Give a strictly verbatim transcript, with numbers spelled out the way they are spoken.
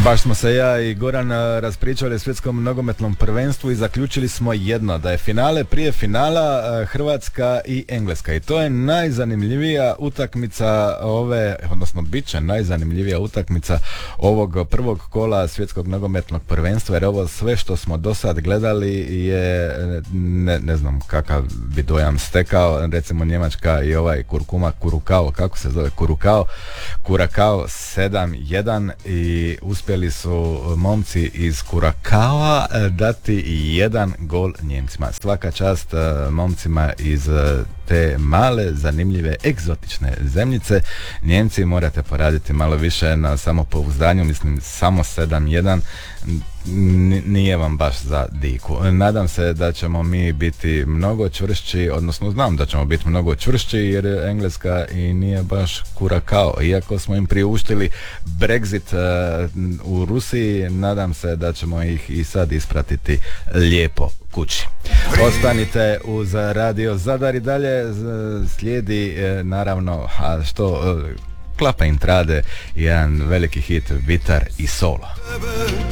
Baš smo se ja i Goran raspričali o svjetskom nogometnom prvenstvu i zaključili smo jedno, da je finale prije finala Hrvatska i Engleska i to je najzanimljivija utakmica ove, odnosno bit će najzanimljivija utakmica ovog prvog kola svjetskog nogometnog prvenstva, jer ovo sve što smo do sad gledali je, ne, ne znam kakav bi dojam stekao, recimo Njemačka i ovaj Kurkuma, Kurukao, kako se zove, Kurukao, Kurakao sedam jedan i uspjeli su momci iz Kurakaoa dati jedan gol Njemcima. Svaka čast momcima iz te male, zanimljive, egzotične zemljice. Njemci morate poraditi malo više na samopouzdanju, mislim samo sedam jedan nije vam baš za diku. Nadam se da ćemo mi biti mnogo čvršći, odnosno znam da ćemo biti mnogo čvršći jer Engleska i nije baš Kurakao. Iako smo im priuštili Brexit uh, u Rusiji, nadam se da ćemo ih i sad ispratiti lijepo kući. Ostanite uz Radio Zadar i dalje slijedi naravno, a što Klapa Intrade, jedan veliki hit Vitar i Solo.